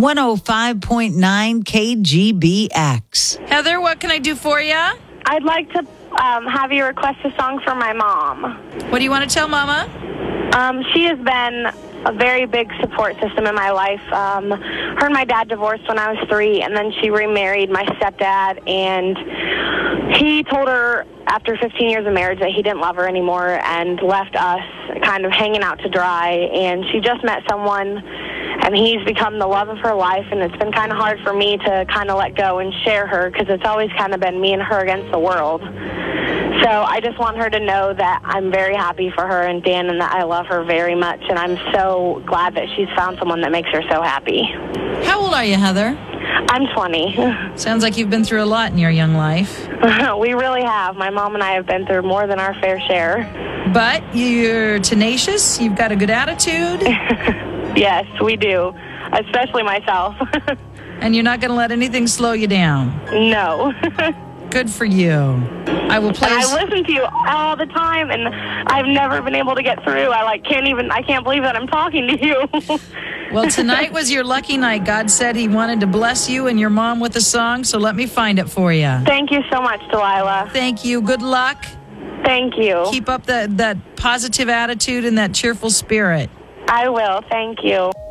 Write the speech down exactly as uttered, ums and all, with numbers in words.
one oh five point nine K G B X. Heather, what can I do for you? I'd like to um, have you request a song for my mom. What do you want to tell Mama? Um, she has been a very big support system in my life. Um, her and my dad divorced when I was three, and then she remarried my stepdad, and he told her after fifteen years of marriage that he didn't love her anymore and left us kind of hanging out to dry, and she just met someone, and he's become the love of her life, and it's been kind of hard for me to kind of let go and share her because it's always kind of been me and her against the world. So I just want her to know that I'm very happy for her and Dan and that I love her very much, and I'm so glad that she's found someone that makes her so happy. How old are you, Heather? I'm twenty. Sounds like you've been through a lot in your young life. We really have. My mom and I have been through more than our fair share. But you're tenacious. You've got a good attitude. Yes, we do, especially myself. And you're not going to let anything slow you down. No. Good for you. I will play. And I listen to you all the time, and I've never been able to get through. I like can't even. I can't believe that I'm talking to you. Well, tonight was your lucky night. God said He wanted to bless you and your mom with a song, so let me find it for you. Thank you so much, Delilah. Thank you. Good luck. Thank you. Keep up that that positive attitude and that cheerful spirit. I will. Thank you.